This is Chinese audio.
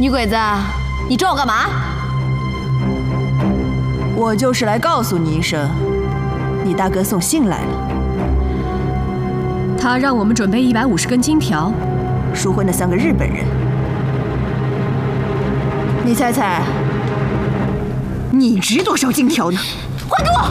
女鬼子，你找我干嘛？ 我就是来告诉你一声，你大哥送信来了。 他让我们准备150根金条， 赎回那3个日本人。你猜猜，你值多少金条呢？ 还给我！